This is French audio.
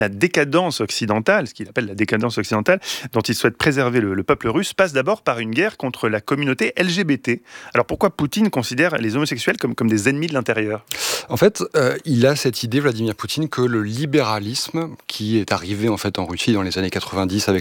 La décadence occidentale, ce qu'il appelle la décadence occidentale, dont il souhaite préserver le peuple russe, passe d'abord par une guerre contre la communauté LGBT. Alors pourquoi Poutine considère les homosexuels comme des ennemis de l'intérieur ? En fait, il a cette idée, Vladimir Poutine, que le libéralisme, qui est arrivé en fait en Russie dans les années 90 avec